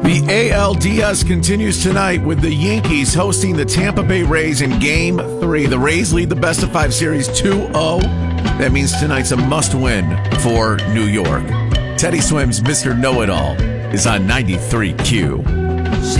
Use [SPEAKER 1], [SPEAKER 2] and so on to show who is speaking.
[SPEAKER 1] The ALDS continues tonight with the Yankees hosting the Tampa Bay Rays in Game 3. The Rays lead the best-of-5 series 2-0. That means tonight's a must-win for New York. Teddy Swims' Mr. Know-It-All is on 93Q.